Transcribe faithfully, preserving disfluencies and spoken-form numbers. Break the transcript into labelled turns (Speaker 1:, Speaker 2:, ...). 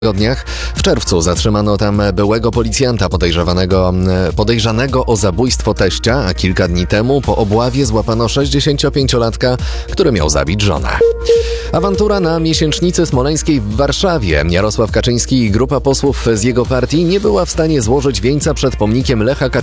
Speaker 1: tygodniach. W czerwcu zatrzymano tam byłego policjanta podejrzewanego, podejrzanego o zabójstwo teścia, a kilka dni temu po obławie złapano sześćdziesięciopięciolatka, który miał zabić żonę. Awantura na miesięcznicy smoleńskiej w Warszawie. Jarosław Kaczyński i grupa posłów z jego partii nie była w stanie złożyć wieńca przed pomnikiem Lecha Kaczyńskiego